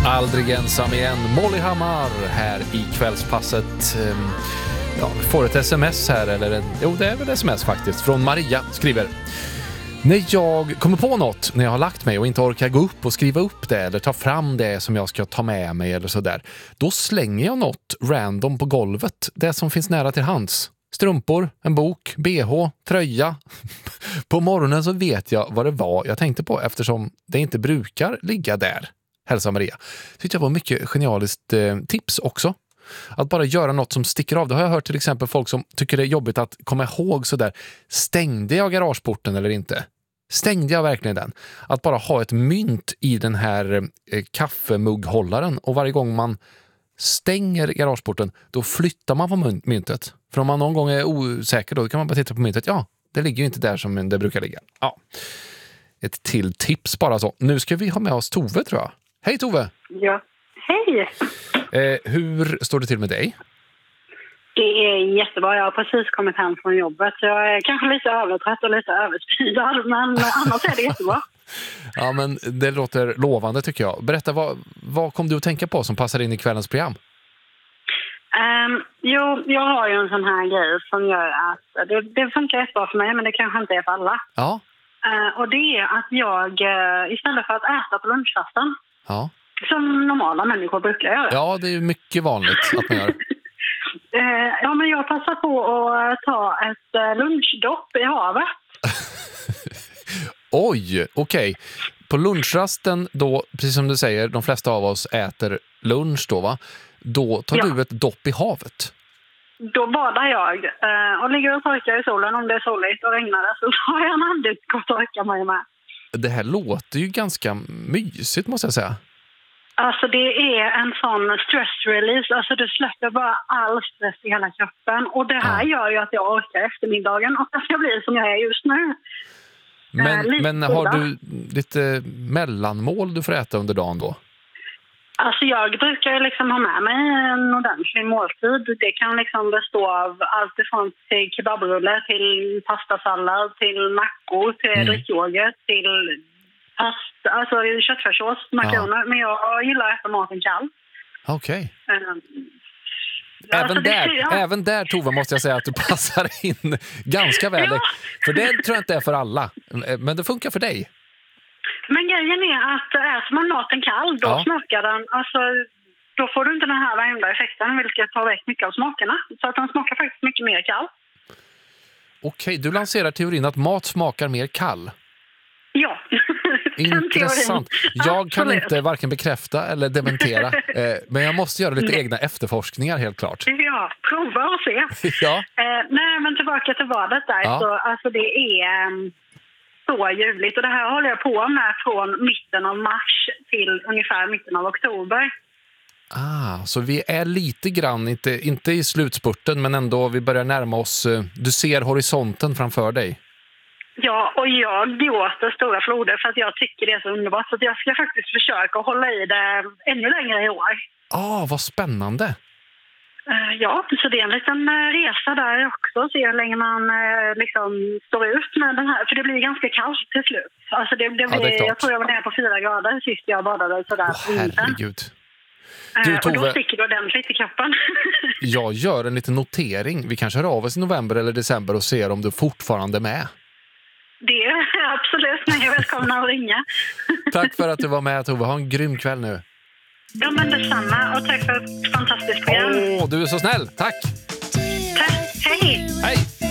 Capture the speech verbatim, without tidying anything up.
Aldrig ensam igen. Molly Hammar här i kvällspasset. Ja, vi får ett sms här, eller en, jo det är väl sms faktiskt, från Maria skriver: när jag kommer på något när jag har lagt mig och inte orkar gå upp och skriva upp det eller ta fram det som jag ska ta med mig eller sådär, då slänger jag något random på golvet, det som finns nära till hands. Strumpor, en bok, B H, tröja. På morgonen så vet jag vad det var jag tänkte på eftersom det inte brukar ligga där. Hälsa Maria. Tyckte jag var mycket genialiskt eh, tips också. Att bara göra något som sticker av. Det har jag hört till exempel folk som tycker det är jobbigt att komma ihåg sådär. Stängde jag garageporten eller inte? Stängde jag verkligen den? Att bara ha ett mynt i den här eh, kaffemugghållaren och varje gång man stänger garageporten då flyttar man på myntet. För om man någon gång är osäker då kan man bara titta på myntet. Ja, det ligger ju inte där som det brukar ligga. Ja. Ett till tips bara så. Nu ska vi ha med oss Tove tror jag. Hej Tove! Ja, hej! Eh, hur står det till med dig? Det är jättebra. Jag har precis kommit hem från jobbet. Så jag är kanske lite övertrött och lite överspridad. Men annars är det jättebra. Ja, men det låter lovande tycker jag. Berätta, vad, vad kom du att tänka på som passar in i kvällens program? Um, jo, jag har ju en sån här grej som gör att det, det funkar jättebra för mig, men det kanske inte är för alla. Ja. Uh, och det är att jag uh, istället för att äta på lunchrasten, ja. som normala människor brukar göra. Ja, det är mycket vanligt att man gör. uh, ja, men jag passar på att ta ett uh, lunchdopp i havet. Oj, okej. Okay. På lunchrasten då, precis som du säger, de flesta av oss äter lunch då va? Då tar ja. du ett dopp i havet. Då badar jag uh, och ligger och torkar i solen om det är soligt och regnar så har jag en handduk och torkar mig med. Det här låter ju ganska mysigt måste jag säga. Alltså det är en sån stress release, alltså du släpper bara all stress i hela kroppen och det här ja. gör ju att jag orkar eftermiddagen och att jag blir som jag är just nu. Men, äh, men har du lite mellanmål du får äta under dagen då? Alltså jag brukar liksom ha med mig en ordentlig måltid. Det kan liksom bestå av allt ifrån till kebabrulle till pastasallad, till mackor, till mm. drickyoghurt, till pasta, alltså köttfärssås, makaroner. Ja. Men jag gillar att äta maten kall. Okej. Okay. Um, Även, alltså där, det, ja. även där, Tove, måste jag säga att du passar in ganska väl. Ja. För det tror jag inte är för alla. Men det funkar för dig. Men grejen är att äter man maten kall, då ja. smakar den... Alltså, då får du inte den här värmda effekten, vilket tar väck mycket av smakerna. Så att den smakar faktiskt mycket mer kall. Okej, du lanserar teorin att mat smakar mer kall. Ja. Intressant. Jag kan inte varken bekräfta eller dementera. eh, men jag måste göra lite nej. egna efterforskningar helt klart. Ja, prova och se. ja. eh, nej, men tillbaka till vadet där. Ja. Så, alltså det är um, så ljuvligt. Och det här håller jag på med från mitten av mars till ungefär mitten av oktober. Ah, så vi är lite grann, inte, inte i slutspurten, men ändå vi börjar närma oss. Du ser horisonten framför dig. Ja, och jag gråter stora floder för att jag tycker det är så underbart. Så att jag ska faktiskt försöka hålla i det ännu längre i år. Ah, vad spännande! Uh, ja, så det är en liten uh, resa där också. Se hur länge man uh, liksom står ut med den här. För det blir ganska kallt till slut. Alltså det, det blir, ja, det jag tror jag var nere på fyra grader sist jag badade sådär. Åh, herregud. Uh, du, Tove, och då sticker det ordentligt i kroppen. jag gör en liten notering. Vi kanske hör av oss i november eller december och ser om du fortfarande är med. Det är absolut, men jag välkomnar att ringa. Tack för att du var med, Tove. Ha en grym kväll nu. Ja, men detsamma. Och tack för ett fantastiskt program. Åh, du är så snäll. Tack. Tack. Hej. Hej.